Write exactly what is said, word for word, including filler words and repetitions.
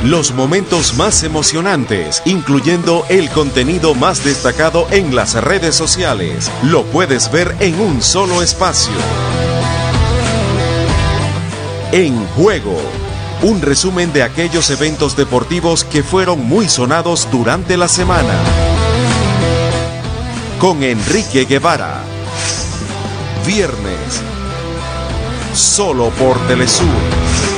Los momentos más emocionantes, incluyendo el contenido más destacado en las redes sociales, lo puedes ver en un solo espacio. En Juego, un resumen de aquellos eventos deportivos que fueron muy sonados durante la semana. Con Enrique Guevara. Viernes, solo por Telesur.